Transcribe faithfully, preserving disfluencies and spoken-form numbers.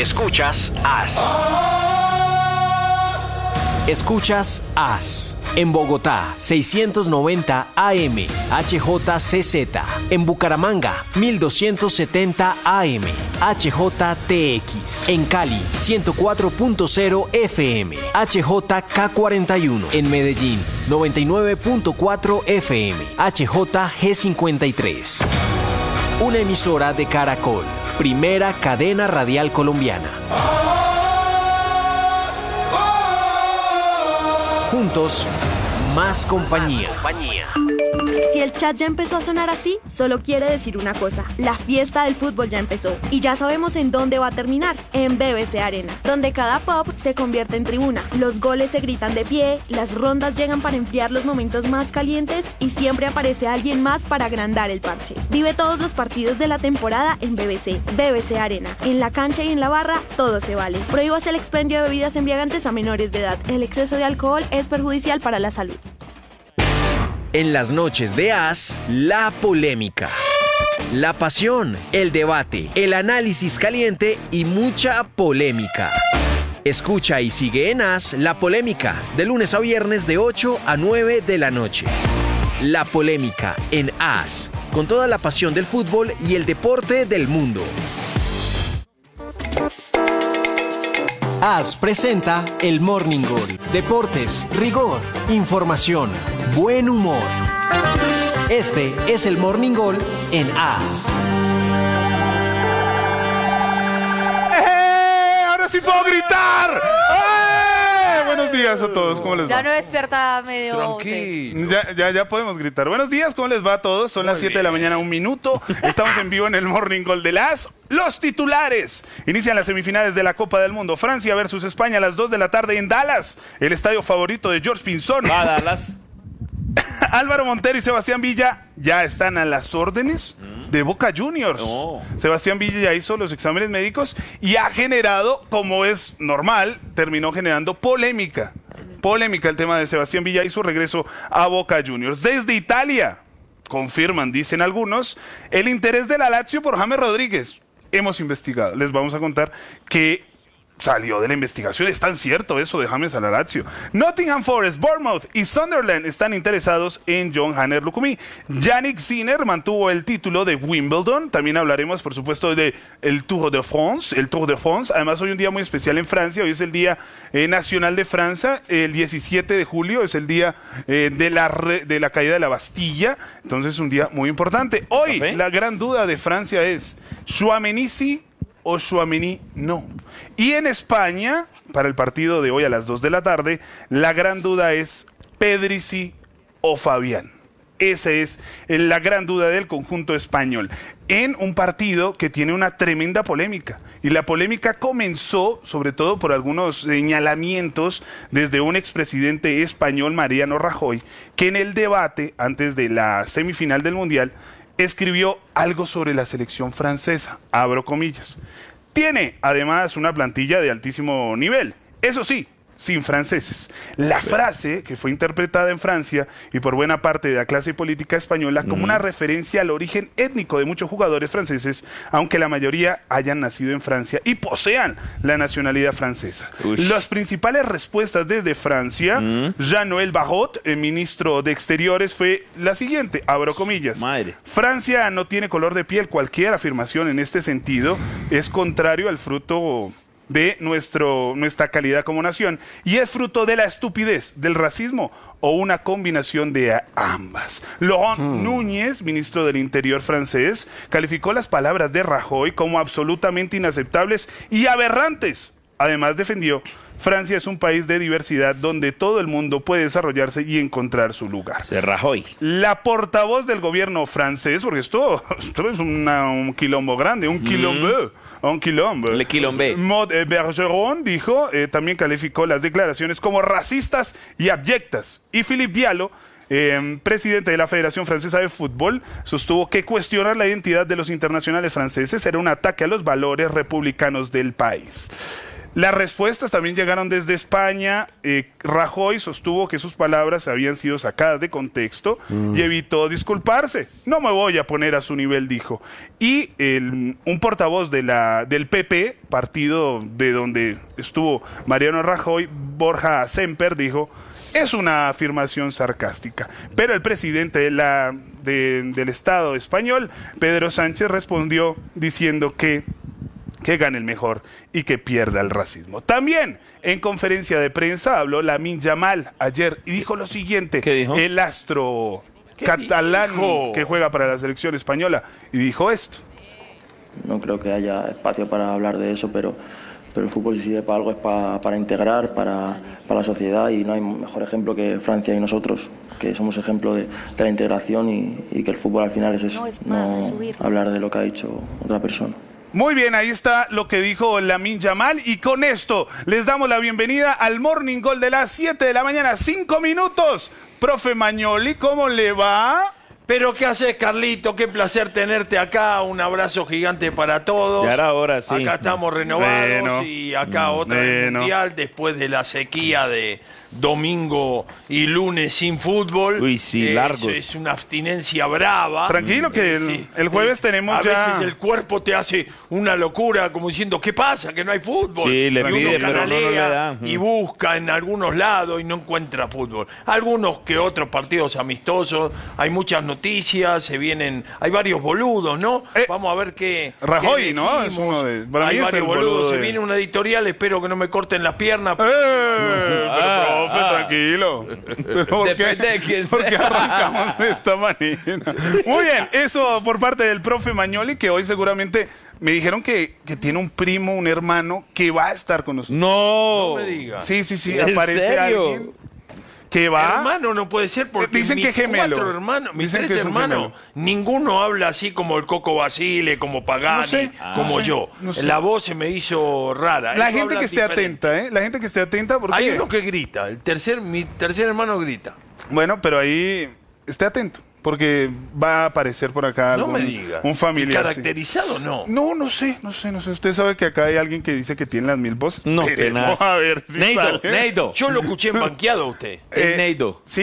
Escuchas As. Escuchas As. En Bogotá, seiscientos noventa A M, H J C Z. En Bucaramanga, mil doscientos setenta A M, H J T X. En Cali, ciento cuatro punto cero F M, H J K cuarenta y uno. En Medellín, noventa y nueve punto cuatro F M, H J G cincuenta y tres. Una emisora de Caracol, primera cadena radial colombiana. Juntos, más compañía. Si el chat ya empezó a sonar así, solo quiere decir una cosa: la fiesta del fútbol ya empezó. Y ya sabemos en dónde va a terminar: en B B C Arena, donde cada pop se convierte en tribuna. Los goles se gritan de pie, las rondas llegan para enfriar los momentos más calientes y siempre aparece alguien más para agrandar el parche. Vive todos los partidos de la temporada en B B C. B B C Arena. En la cancha y en la barra, todo se vale. Prohíbas el expendio de bebidas embriagantes a menores de edad. El exceso de alcohol es perjudicial para la salud. En las noches de As, la polémica, la pasión, el debate, el análisis caliente y mucha polémica. Escucha y sigue en As La Polémica, de lunes a viernes de ocho a nueve de la noche. La Polémica en As, con toda la pasión del fútbol y el deporte del mundo. As presenta el Morning Goal. Deportes, rigor, información, buen humor. Este es el Morning Goal en As. ¡Eh! ¡Ahora sí puedo gritar! ¡Eh! Buenos días a todos, ¿cómo les va? Ya no despierta medio... Tranquilo. Ya, ya, ya podemos gritar. Buenos días, ¿cómo les va a todos? Son Muy las siete de la mañana, un minuto. Estamos en vivo en el Morning Goal de las... Los titulares. Inician las semifinales de la Copa del Mundo. Francia versus España a las dos de la tarde en Dallas, el estadio favorito de George Pinzón. Va a Dallas. Álvaro Montero y Sebastián Villa ya están a las órdenes de Boca Juniors. No. Sebastián Villa ya hizo los exámenes médicos y ha generado, como es normal, terminó generando polémica. Polémica el tema de Sebastián Villa y su regreso a Boca Juniors. Desde Italia, confirman, dicen algunos, el interés de la Lazio por James Rodríguez. Hemos investigado, les vamos a contar que salió de la investigación, es tan cierto eso de James a la Lazio. Nottingham Forest, Bournemouth y Sunderland están interesados en John Hanner Lukumi. Yannick Sinner mantuvo el título de Wimbledon. También hablaremos, por supuesto, de el Tour de France, el Tour de France. Además, hoy un día muy especial en Francia. Hoy es el Día eh, Nacional de Francia. El diecisiete de julio es el día eh, de, la re, de la caída de la Bastilla. Entonces, un día muy importante. Hoy, ¿Café? La gran duda de Francia es Tchouaméni sí o Tchouaméni no. Y en España, para el partido de hoy a las dos de la tarde, la gran duda es Pedri sí o Fabián. Esa es la gran duda del conjunto español en un partido que tiene una tremenda polémica. Y la polémica comenzó sobre todo por algunos señalamientos desde un expresidente español, Mariano Rajoy, que en el debate antes de la semifinal del Mundial escribió algo sobre la selección francesa, abro comillas. Tiene además una plantilla de altísimo nivel, eso sí, sin franceses. La frase, que fue interpretada en Francia y por buena parte de la clase política española como mm. una referencia al origen étnico de muchos jugadores franceses, aunque la mayoría hayan nacido en Francia y posean la nacionalidad francesa. Ush. Las principales respuestas desde Francia, mm. Jean-Noël Barrot, el ministro de Exteriores, fue la siguiente, abro comillas. Madre. Francia no tiene color de piel. Cualquier afirmación en este sentido es contrario al fruto de nuestro, nuestra calidad como nación y es fruto de la estupidez, del racismo o una combinación de ambas. Laurent hmm. Núñez, ministro del Interior francés, calificó las palabras de Rajoy como absolutamente inaceptables y aberrantes. Además defendió: Francia es un país de diversidad donde todo el mundo puede desarrollarse y encontrar su lugar. Se Rajoy. La portavoz del gobierno francés, porque esto, esto es una, un quilombo grande, un quilombo, mm. un quilombo. Le quilombé. Maud Bergeron dijo, eh, también calificó las declaraciones como racistas y abyectas. Y Philippe Diallo, Eh, presidente de la Federación Francesa de Fútbol, sostuvo que cuestionar la identidad de los internacionales franceses era un ataque a los valores republicanos del país. Las respuestas también llegaron desde España. Eh, Rajoy sostuvo que sus palabras habían sido sacadas de contexto mm. y evitó disculparse. No me voy a poner a su nivel, dijo. Y el, un portavoz de la, del P P, partido de donde estuvo Mariano Rajoy, Borja Semper, dijo: es una afirmación sarcástica. Pero el presidente de la, de, del Estado español, Pedro Sánchez, respondió diciendo que que gane el mejor y que pierda el racismo. También en conferencia de prensa habló Lamine Yamal ayer y dijo lo siguiente. ¿Qué dijo? El astro catalán dijo? que juega para la selección española, y dijo esto. No creo que haya espacio para hablar de eso, pero, pero el fútbol, si sirve para algo, es para, para integrar, para, para la sociedad, y no hay mejor ejemplo que Francia y nosotros, que somos ejemplo de, de la integración, y, y que el fútbol al final es eso, no, es no hablar de lo que ha dicho otra persona. Muy bien, ahí está lo que dijo Lamine Yamal, y con esto les damos la bienvenida al Morning Call de las siete de la mañana, cinco minutos. Profe Magnoli, ¿cómo le va? Pero ¿qué haces, Carlito? Qué placer tenerte acá, un abrazo gigante para todos. Ya era hora, sí. Acá estamos renovados bueno, y acá otra bueno. vez mundial después de la sequía de domingo y lunes sin fútbol. Uy, sí, eh, largos. Es una abstinencia brava. Tranquilo que Eh, el, sí. el jueves Eh, tenemos a ya... A veces el cuerpo te hace una locura, como diciendo, ¿qué pasa? Que no hay fútbol. Sí, le y uno pide, pero no, no le canalea da. y busca en algunos lados y no encuentra fútbol. Algunos que otros partidos amistosos, hay muchas noticias, se vienen, hay varios boludos, ¿no? Eh, Vamos a ver qué. Rajoy, qué ¿no? elegimos. Es uno de- para hay mí es varios el boludos, boludo se de- viene una editorial, espero que no me corten las piernas. ¡Eh! Pero, Ah, profe, ah. tranquilo. Pero, ¿por qué- Depende de quién ¿Por qué sea. arrancamos de esta manera? Muy bien, eso por parte del profe Magnoli, que hoy seguramente me dijeron que, que tiene un primo, un hermano, que va a estar con nosotros. No. No me diga. Sí, sí, sí, ¿En aparece serio? alguien que va... Hermano no puede ser porque Dicen mis que gemelo. cuatro hermanos, mis Dicen tres que es un hermanos, gemelo. ninguno habla así como el Coco Basile, como Pagani, No sé, como no sé, yo. no sé. La voz se me hizo rara. La Ellos gente hablan que esté diferente. atenta, ¿eh? La gente que esté atenta porque... Hay uno que grita, el tercer, mi tercer hermano grita. Bueno, pero ahí esté atento, porque va a aparecer por acá No algún- me diga. un familiar. sí. ¿Caracterizado no? No, no sé, no sé, no sé. Usted sabe que acá hay alguien que dice que tiene las mil voces. No, Veremos tenaz. a ver si Neido, sale. Neido. Yo lo escuché banqueado a usted. Es Eh, Neido. Sí,